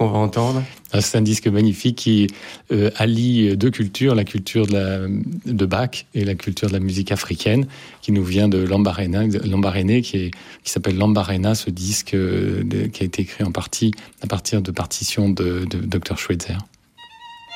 qu'on va entendre? C'est un disque magnifique qui allie deux cultures, la culture de Bach et la culture de la musique africaine, qui nous vient de Lambaréné, qui s'appelle Lambarena, ce disque qui a été écrit en partie à partir de partitions de Dr. Schweitzer.